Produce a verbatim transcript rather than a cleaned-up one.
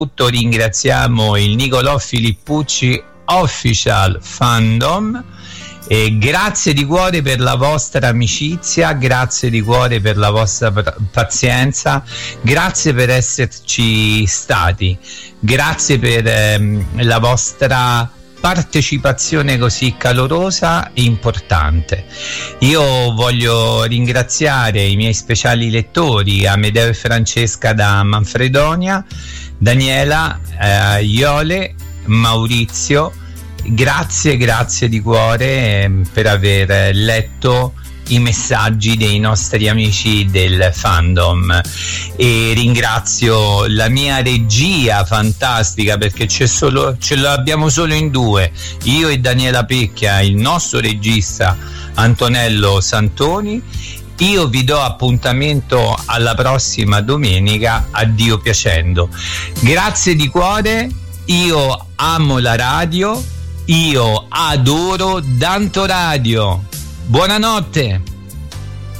ringraziamo il Nicolò Filippucci Official Fandom. E grazie di cuore per la vostra amicizia, grazie di cuore per la vostra pazienza, grazie per esserci stati, grazie per ehm, la vostra partecipazione così calorosa e importante. Io voglio ringraziare i miei speciali lettori, Amedeo e Francesca da Manfredonia, Daniela, eh, Iole, Maurizio. Grazie, grazie di cuore eh, per aver letto i messaggi dei nostri amici del fandom, e ringrazio la mia regia fantastica, perché c'è solo, ce l'abbiamo solo in due, io e Daniela Pecchia, il nostro regista Antonello Santoni. Io vi do appuntamento alla prossima domenica, a Dio piacendo. Grazie di cuore, io amo la radio, io adoro Danto Radio. Buonanotte.